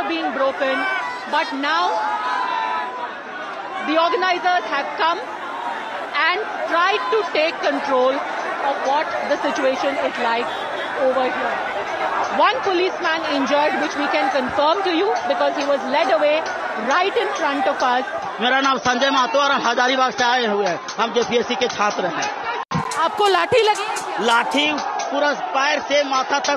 were being broken, but now the organizers have come and tried to take control of what the situation is like over here. One policeman injured, which we can confirm to you because he was led away right in front of us. मेरा नाम संजय महतो और हम हजारीबाग से आए हुए हैं। हम JPSC के छात्र हैं। आपको लाठी लगी? लाठी पूरा पैर से माथा तक,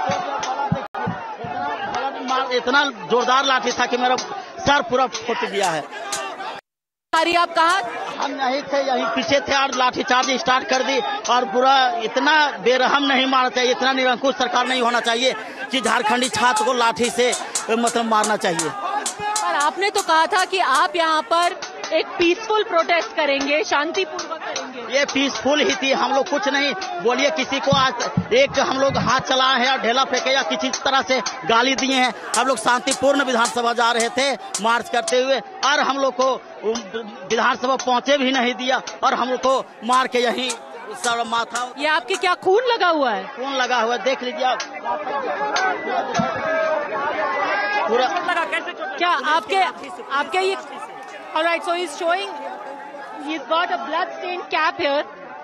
इतना जोरदार लाठी था कि मेरा सर पूरा फूट गया है। आप कहाँ? हम यहीं थे, यहीं पीछे थे और लाठी चार्ज स्टार्ट कर दी और पूरा इतना बेरहम नहीं मारना चाहिए, इतना निरंकुश सरकार नहीं होना चाहिए कि झारखंडी छात्र को लाठी से मतलब मारना चाहिए। पर आपने तो कहा था कि आप यहाँ पर एक पीसफुल प्रोटेस्ट करेंगे, शांतिपूर्वक करेंगे। ये पीसफुल ही थी, हम लोग कुछ नहीं बोलिए किसी को। आज एक हम लोग हाथ चलाए हैं और ढेला फेंके या किसी तरह से गाली दिए हैं। हम लोग शांतिपूर्ण विधानसभा जा रहे थे मार्च करते हुए और हम लोग को विधानसभा पहुंचे भी नहीं दिया और हम लोग को मार के यही सर माथा। ये आपके क्या खून लगा हुआ है? खून लगा हुआ है, देख लीजिए आप पूरा। क्या आपके ये All right, so he's showing, he's got a blood-stained cap here.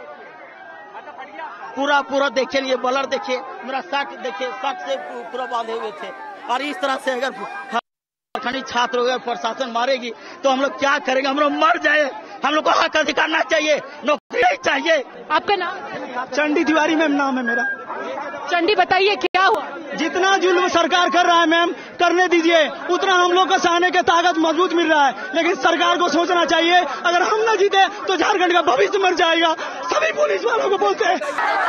पूरा देखिए, ये बलर देखिए, मेरा शर्ट देखिए, शर्ट से पूरा बांधे हुए थे और इस तरह से अगर झारखंडी छात्र हो गए प्रशासन मारेगी तो हम लोग क्या करेंगे? हम लोग मर जाए। हम लोग को हक अधिकार ना चाहिए, नौकरी नहीं चाहिए। आपका नाम? चंडी तिवारी मैम नाम है मेरा। चंडी, बताइए क्या हुआ? जितना जुल्म सरकार कर रहा है मैम, करने दीजिए, उतना हम लोग को सहने की ताकत मजबूत मिल रहा है। लेकिन सरकार को सोचना चाहिए, अगर हम न जीते तो झारखंड का भविष्य मर जाएगा। सभी पुलिस वालों को बोलते हैं।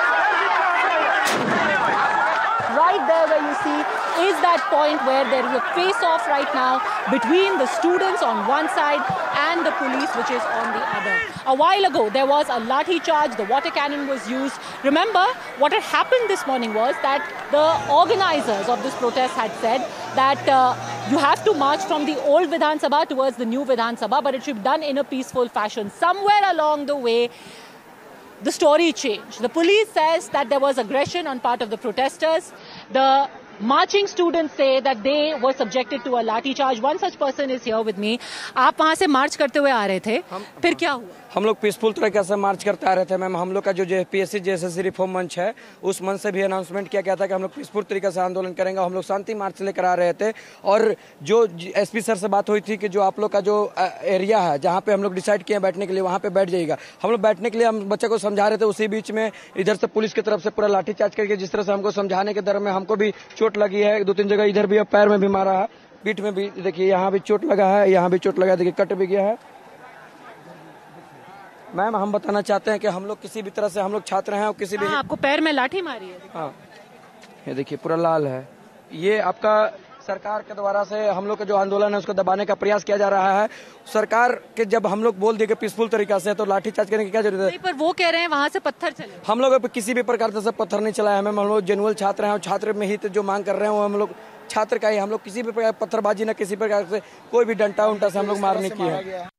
Right there where you see is that point where there is a face-off right now between the students on one side and the police, which is on the other. A while ago, there was a lathi charge, the water cannon was used. Remember, what had happened this morning was that the organizers of this protest had said that you have to march from the old Vidhan Sabha towards the new Vidhan Sabha, but it should be done in a peaceful fashion. Somewhere along the way, the story changed. The police says that there was aggression on part of the protesters. The marching students say that they were subjected to a lathi charge. One such person is here with me. आप वहाँ से मार्च करते हुए आ रहे थे, फिर क्या हुआ? हम लोग पीसफुल तरीके से मार्च करते आ रहे थे मैम। हम लोग का जो जेपीएससी जेएसएससी रिफॉर्म मंच है, उस मंच से भी अनाउंसमेंट किया गया था कि हम लोग पीसफुल तरीके से आंदोलन करेंगे। हम लोग शांति मार्च लेकर आ रहे थे और जो एसपी सर से बात हुई थी कि जो आप लोग का जो एरिया है जहाँ पे हम लोग डिसाइड किए बैठने के लिए, वहाँ पे बैठ जाइएगा। हम लोग बैठने के लिए हम बच्चे को समझा रहे थे, उसी बीच में इधर से पुलिस की तरफ से पूरा लाठीचार्ज करके जिस तरह से हमको समझाने के दर में हमको भी चोट लगी है। 2-3 जगह इधर भी, पैर में भी मारा है, पीठ में भी देखिए, यहाँ भी चोट लगा है, यहाँ भी चोट लगा है, देखिए कट भी गया है। मैम हम बताना चाहते हैं कि हम लोग किसी भी तरह से, हम लोग छात्र हैं और किसी भी। आपको पैर में लाठी मारी है? हाँ, ये देखिए पूरा लाल है। ये आपका सरकार के द्वारा से हम लोग का जो आंदोलन है उसको दबाने का प्रयास किया जा रहा है। सरकार के जब हम लोग बोल दिए कि पीसफुल तरीका से, तो लाठीचार्ज करने की क्या जरूरत है? नहीं, पर वो कह रहे हैं वहाँ से पत्थर चले। हम लोग किसी भी प्रकार से पत्थर नहीं चलाया है मैम। हम लोग जेनुअल छात्र हैं और छात्र में ही जो मांग कर रहे हैं वो हम लोग छात्र का ही। हम लोग किसी भी प्रकार पत्थरबाजी न किसी प्रकार से कोई भी डंटा उंटा से हम लोग मारने की है।